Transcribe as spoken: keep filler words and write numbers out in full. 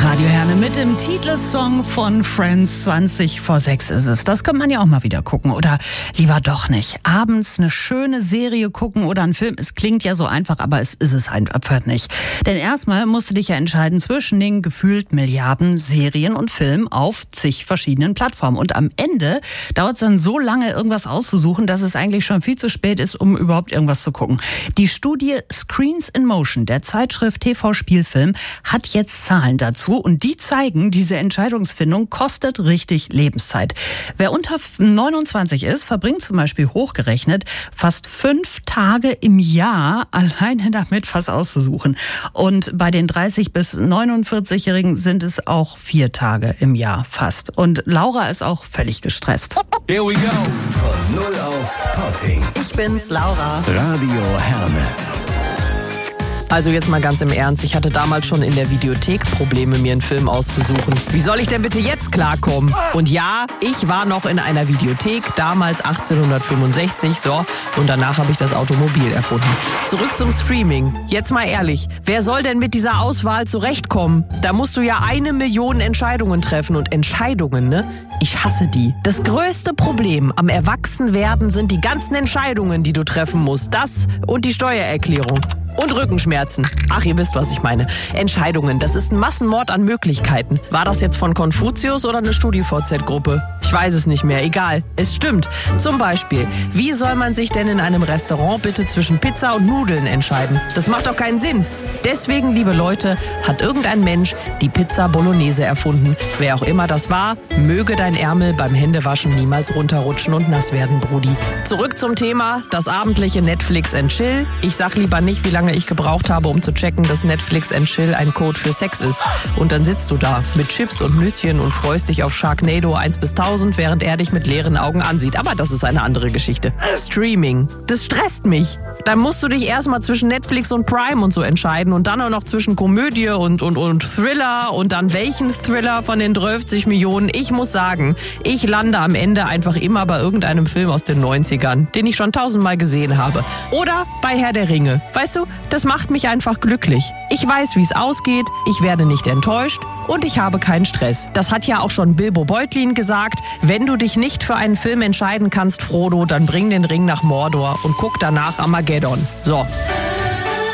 Radio Herne mit dem Titelsong von Friends. Zwanzig vor sechs ist es. Das kann man ja auch mal wieder gucken. Oder lieber doch nicht. Abends eine schöne Serie gucken oder einen Film. Es klingt ja so einfach, aber es ist es einfach nicht. Denn erstmal musst du dich ja entscheiden zwischen den gefühlt Milliarden Serien und Filmen auf zig verschiedenen Plattformen. Und am Ende dauert es dann so lange, irgendwas auszusuchen, dass es eigentlich schon viel zu spät ist, um überhaupt irgendwas zu gucken. Die Studie Screens in Motion der Zeitschrift T V Spielfilm hat jetzt Zahlen dazu und die zeigen, diese Entscheidungsfindung kostet richtig Lebenszeit. Wer unter neunundzwanzig ist, verbringt zum Beispiel hochgerechnet fast fünf Tage im Jahr alleine damit, was auszusuchen. Und bei den dreißig bis neunundvierzig-Jährigen sind es auch vier Tage im Jahr fast. Und Laura ist auch völlig gestresst. Here we go. Von null auf Potting. Ich bin's, Laura. Radio Herne. Also jetzt mal ganz im Ernst, ich hatte damals schon in der Videothek Probleme, mir einen Film auszusuchen. Wie soll ich denn bitte jetzt klarkommen? Und ja, ich war noch in einer Videothek, damals achtzehnhundertfünfundsechzig, so, und danach habe ich das Automobil erfunden. Zurück zum Streaming. Jetzt mal ehrlich, wer soll denn mit dieser Auswahl zurechtkommen? Da musst du ja eine Million Entscheidungen treffen und Entscheidungen, ne? Ich hasse die. Das größte Problem am Erwachsenwerden sind die ganzen Entscheidungen, die du treffen musst. Das und die Steuererklärung. Und Rückenschmerzen. Ach, ihr wisst, was ich meine. Entscheidungen, das ist ein Massenmord an Möglichkeiten. War das jetzt von Konfuzius oder eine StudiVZ Z-Gruppe? Ich weiß es nicht mehr, egal. Es stimmt. Zum Beispiel, wie soll man sich denn in einem Restaurant bitte zwischen Pizza und Nudeln entscheiden? Das macht doch keinen Sinn. Deswegen, liebe Leute, hat irgendein Mensch die Pizza Bolognese erfunden. Wer auch immer das war, möge dein Ärmel beim Händewaschen niemals runterrutschen und nass werden, Brudi. Zurück zum Thema, das abendliche Netflix and Chill. Ich sag lieber nicht, wie lange ich gebraucht habe, um zu checken, dass Netflix and Chill ein Code für Sex ist. Und dann sitzt du da mit Chips und Nüsschen und freust dich auf Sharknado eins bis tausend, während er dich mit leeren Augen ansieht. Aber das ist eine andere Geschichte. Streaming, das stresst mich. Dann musst du dich erstmal zwischen Netflix und Prime und so entscheiden und dann auch noch zwischen Komödie und, und, und Thriller und dann welchen Thriller von den dreißig Millionen. Ich muss sagen, ich lande am Ende einfach immer bei irgendeinem Film aus den neunzigern, den ich schon tausendmal gesehen habe. Oder bei Herr der Ringe. Weißt du, das macht mich einfach glücklich. Ich weiß, wie es ausgeht, ich werde nicht enttäuscht und ich habe keinen Stress. Das hat ja auch schon Bilbo Beutlin gesagt. Wenn du dich nicht für einen Film entscheiden kannst, Frodo, dann bring den Ring nach Mordor und guck danach Armageddon. So.